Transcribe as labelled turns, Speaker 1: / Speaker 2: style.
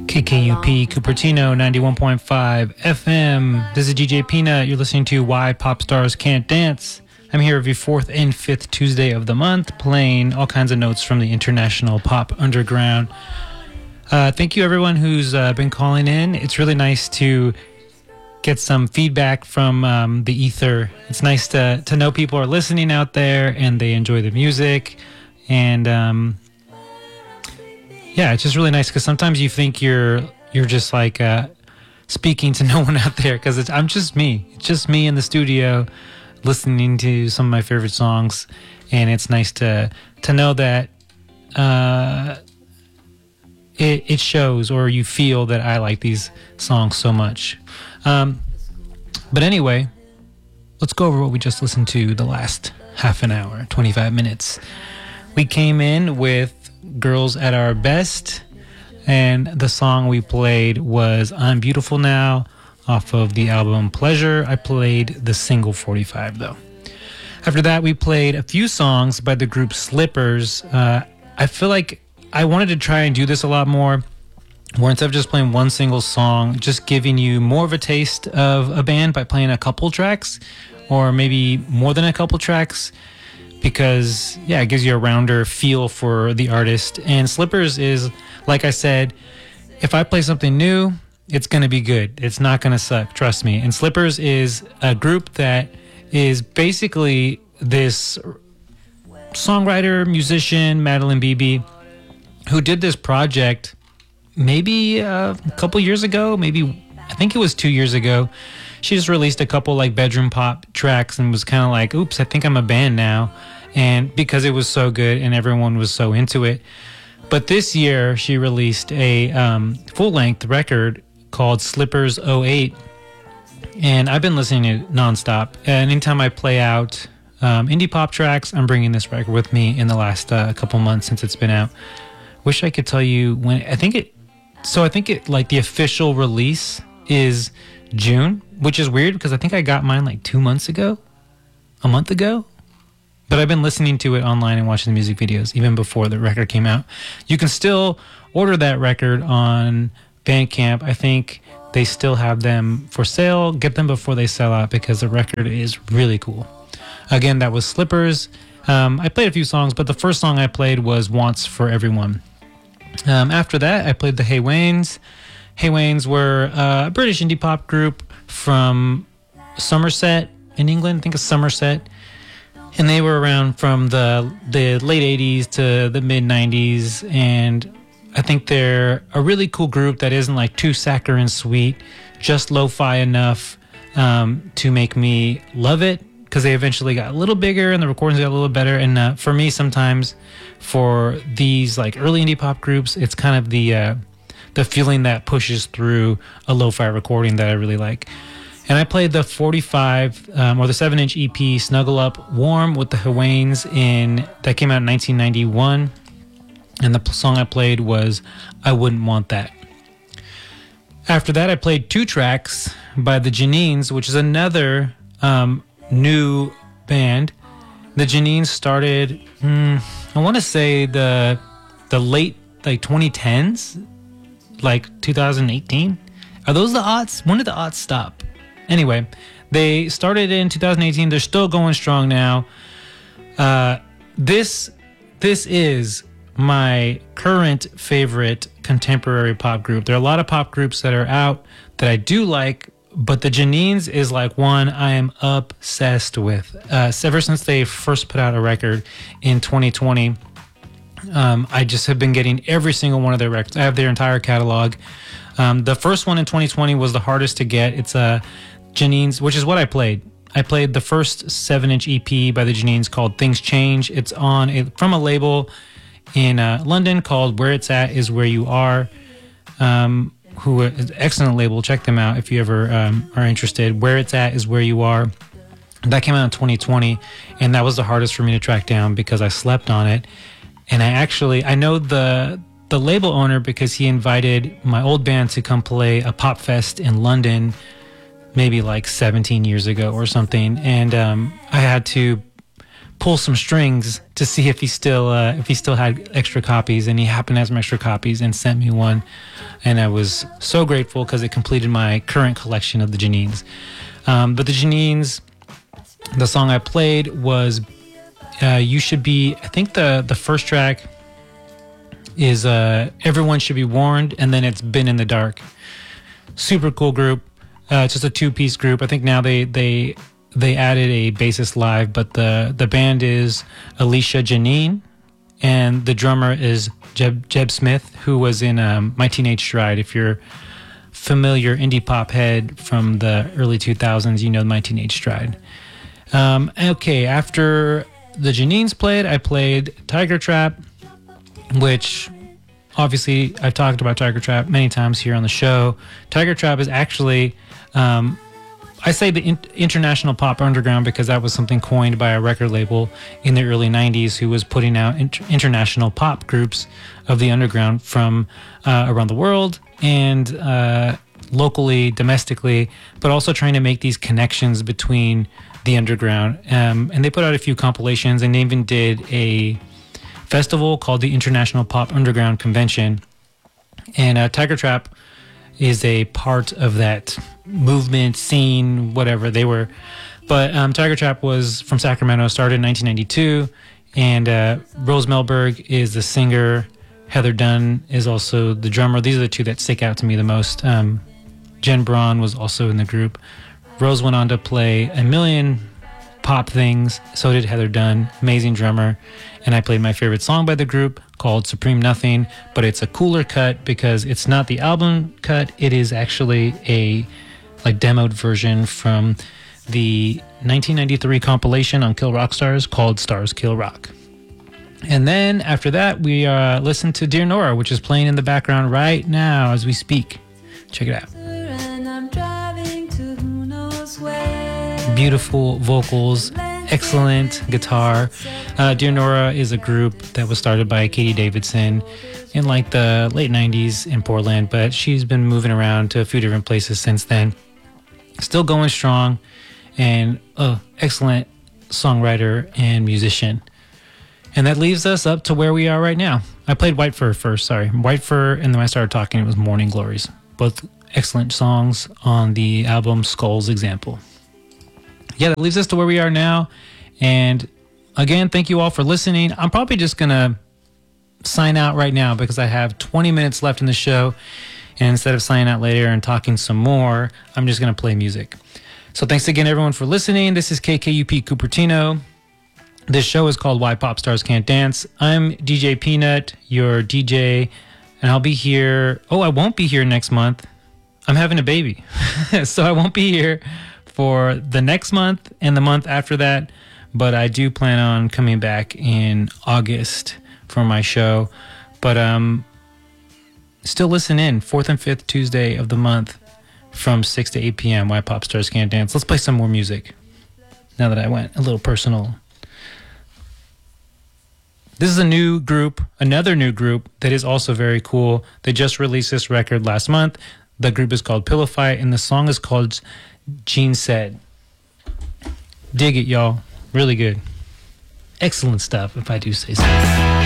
Speaker 1: KKUP Cupertino 91.5 FM. This is DJ Peanut. You're listening to Why Pop Stars Can't Dance. I'm here every fourth and fifth Tuesday of the month playing all kinds of notes from the international pop underground. Thank you everyone who's been calling in. It's really nice to get some feedback from the ether. It's nice to know people are listening out there and they enjoy the music. And yeah, it's just really nice because sometimes you think you're just like speaking to no one out there because I'm just me. It's just me in the studio listening to some of my favorite songs, and it's nice to know that it shows, or you feel that I like these songs so much. But anyway, let's go over what we just listened to the last half an hour, 25 minutes. We came in with Girls at Our Best, and the song we played was I'm Beautiful Now off of the album Pleasure. I played the single 45 though. After that, we played a few songs by the group Slippers. I feel like I wanted to try and do this a lot more, where instead of just playing one single song, just giving you more of a taste of a band by playing a couple tracks, or maybe more than a couple tracks, because yeah, it gives you a rounder feel for the artist. And Slippers is, like I said, if I play something new, it's going to be good. It's not going to suck, trust me. And Slippers is a group that is basically this songwriter, musician, Madeline Beebe, who did this project maybe a couple years ago, maybe I think it was 2 years ago. She just released a couple like bedroom pop tracks and was kind of like, oops, I think I'm a band now. And because it was so good and everyone was so into it. But this year she released a full-length record called Slippers '08. And I've been listening to it nonstop. And anytime I play out indie pop tracks, I'm bringing this record with me in the last couple months since it's been out. Wish I could tell you when. I think it like the official release is June, which is weird because I think I got mine like 2 months ago, a month ago. But I've been listening to it online and watching the music videos even before the record came out. You can still order that record on Bandcamp. I think they still have them for sale. Get them before they sell out because the record is really cool. Again, that was Slippers. I played a few songs, but the first song I played was Wants for Everyone. After that, I played the Hey Waynes. Hey Waynes were a British indie pop group from Somerset in England. I think it's Somerset. And they were around from the late 80s to the mid 90s. And I think they're a really cool group that isn't like too saccharine sweet, just lo-fi enough to make me love it, because they eventually got a little bigger and the recordings got a little better. And for me, sometimes for these like early indie pop groups, it's kind of the feeling that pushes through a lo-fi recording that I really like. And I played the 45 or the 7-inch EP Snuggle Up Warm with the Hey Waynes that came out in 1991. And the song I played was I Wouldn't Want That. After that, I played two tracks by the Janines, which is another new band. The Janines started, I want to say the late like 2010s, like 2018. Are those the aughts? When did the aughts stop? Anyway, they started in 2018. They're still going strong now. This is my current favorite contemporary pop group. There are a lot of pop groups that are out that I do like, but the Janines is like one I am obsessed with. Ever since they first put out a record in 2020, I just have been getting every single one of their records. I have their entire catalog. The first one in 2020 was the hardest to get. It's Janines, which is what I played. I played the first 7-inch EP by the Janines called Things Change. It's from a label in London called Where It's At Is Where You Are, who is an excellent label. Check them out if you ever are interested. Where It's At Is Where You Are. That came out in 2020, and that was the hardest for me to track down because I slept on it. And I know the label owner because he invited my old band to come play a pop fest in London maybe like 17 years ago or something. And I had to pull some strings to see if he still had extra copies, and he happened to have some extra copies and sent me one, and I was so grateful because it completed my current collection of the Janines. But the Janines, the song I played was "You Should Be." I think the first track is "Everyone Should Be Warned," and then it's "Been in the Dark." Super cool group. It's just a 2-piece group. I think now they added a bassist live, but the band is Alicia Janine, and the drummer is Jeb Smith, who was in My Teenage Stride. If you're familiar indie pop head from the early 2000s, you know My Teenage Stride. Okay, after the Janines played, I played Tiger Trap, which obviously I've talked about Tiger Trap many times here on the show. Tiger Trap is actually... I say the international pop underground because that was something coined by a record label in the early 90s who was putting out international pop groups of the underground from around the world and locally, domestically, but also trying to make these connections between the underground. And they put out a few compilations, and they even did a festival called the International Pop Underground Convention. And Tiger Trap is a part of that movement, scene, whatever they were. But Tiger Trap was from Sacramento, started in 1992, and Rose Melberg is the singer. Heather Dunn is also the drummer. These are the two that stick out to me the most. Jen Braun was also in the group. Rose went on to play a million pop things. So did Heather Dunn, amazing drummer. And I played my favorite song by the group called Supreme Nothing, but it's a cooler cut because it's not the album cut. It is actually a demoed version from the 1993 compilation on Kill Rock Stars called Stars Kill Rock. And then after that, we listened to Dear Nora, which is playing in the background right now as we speak. Check it out. Beautiful vocals, excellent guitar. Dear Nora is a group that was started by Katie Davidson in the late 90s in Portland, but she's been moving around to a few different places since then. Still going strong, and excellent songwriter and musician. And that leaves us up to where we are right now. I played White Fur first, sorry. White Fur, and then when I started talking, it was Morning Glories. Both excellent songs on the album Skull's Example. Yeah, that leaves us to where we are now. And again, thank you all for listening. I'm probably just going to sign out right now because I have 20 minutes left in the show. And instead of signing out later and talking some more, I'm just going to play music. So thanks again, everyone, for listening. This is KKUP Cupertino. This show is called Why Pop Stars Can't Dance. I'm DJ Peanut, your DJ, and I'll be here. Oh, I won't be here next month. I'm having a baby. So I won't be here for the next month and the month after that, but I do plan on coming back in August for my show. But still listen in, 4th and 5th Tuesday of the month from 6 to 8 p.m. Why Pop Stars Can't Dance. Let's play some more music now that I went a little personal. This is a new group, another new group that is also very cool. They just released this record last month. The group is called Pillow Fight, and the song is called Gene Said. Dig it, y'all. Really good. Excellent stuff, if I do say so.